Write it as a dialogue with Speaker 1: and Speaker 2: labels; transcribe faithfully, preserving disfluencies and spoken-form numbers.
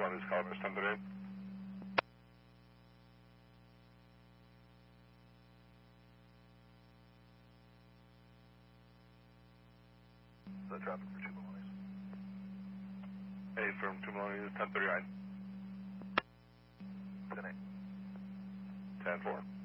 Speaker 1: Maloney's calling us ten thirty-eight. The traffic for two Maloney's. Hey, from two Maloney's, ten thirty-nine. ten eight. ten four.